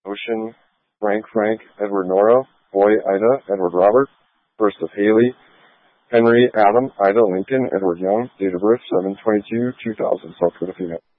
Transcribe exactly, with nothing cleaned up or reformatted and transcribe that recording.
Ocean, Frank Frank, Edward Nora, Boy Ida, Edward Robert, Birth of Haley, Henry Adam, Ida Lincoln, Edward Young, date of birth seven twenty-two two thousand, South Dakota female.